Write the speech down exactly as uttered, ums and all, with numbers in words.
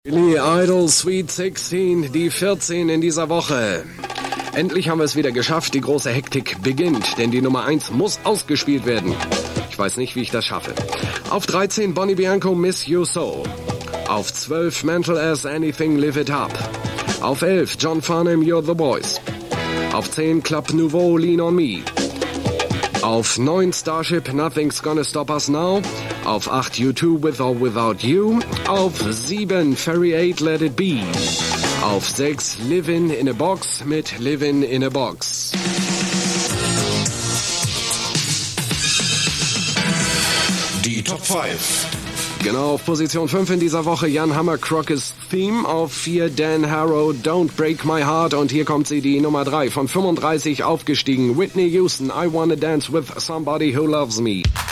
Billy Idol Sweet sechzehn, die vierzehn in dieser Woche. Endlich haben wir es wieder geschafft, die große Hektik beginnt, denn die Nummer eins muss ausgespielt werden. Ich weiß nicht, wie ich das schaffe. Auf dreizehn Bonnie Bianco, Miss You So. Auf zwölf Mental as Anything, Live It Up. Auf elf John Farnham, You're the Boys. Auf zehn Club Nouveau, Lean on Me. Auf neun Starship, Nothing's Gonna Stop Us Now. Auf acht U two, With or Without You. Auf sieben Ferry eight, Let It Be. Auf sechs Livin' in a Box mit Livin' in a Box. Die Top fünf. Genau, auf Position fünf in dieser Woche Jan Hammer, Crockett's Theme. Auf vier Dan Harrow, Don't Break My Heart. Und hier kommt sie, die Nummer drei, von fünfunddreißig aufgestiegen. Whitney Houston, I Wanna Dance with Somebody Who Loves Me.